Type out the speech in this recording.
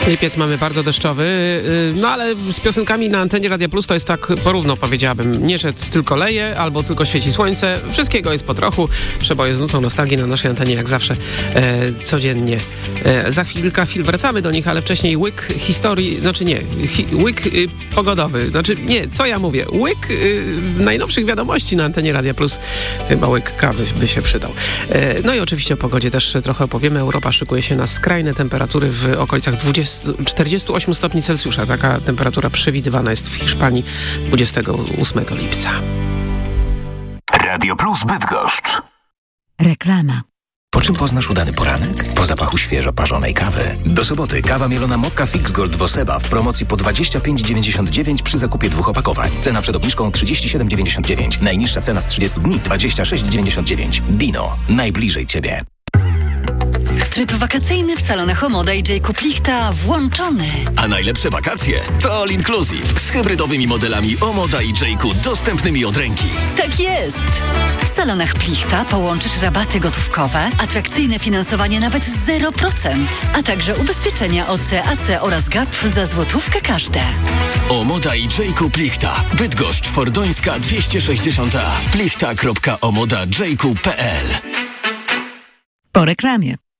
Lipiec mamy bardzo deszczowy, no ale z piosenkami na antenie Radia Plus to jest tak porówno, powiedziałabym. Nie, że tylko leje, albo tylko świeci słońce. Wszystkiego jest po trochu. Przeboje z nutą nostalgii na naszej antenie, jak zawsze, codziennie. Za chwilkę wracamy do nich, ale wcześniej łyk historii, znaczy nie, łyk pogodowy. Znaczy nie, co ja mówię? Łyk najnowszych wiadomości na antenie Radia Plus. Chyba łyk kawy by się przydał. No i oczywiście o pogodzie też trochę opowiemy. Europa szykuje się na skrajne temperatury w okolicach 48 stopni Celsjusza. Taka temperatura przewidywana jest w Hiszpanii 28 lipca. Radio Plus Bydgoszcz. Reklama. Po czym poznasz udany poranek? Po zapachu świeżo parzonej kawy. Do soboty kawa mielona Mokka Fix Gold Woseba w promocji po 25,99 przy zakupie 2 opakowań. Cena przed obniżką 37,99. Najniższa cena z 30 dni 26,99. Dino. Najbliżej Ciebie. Tryb wakacyjny w salonach Omoda i Jacob Lichta włączony. A najlepsze wakacje to All Inclusive z hybrydowymi modelami Omoda i Jacob dostępnymi od ręki. Tak jest! W salonach Plichta połączysz rabaty gotówkowe, atrakcyjne finansowanie nawet z 0%, a także ubezpieczenia OC, AC oraz GAP za złotówkę każde. Omoda i Jacob Lichta. Bydgoszcz, Fordońska 260A. plichta.omodajacob.pl. Po reklamie.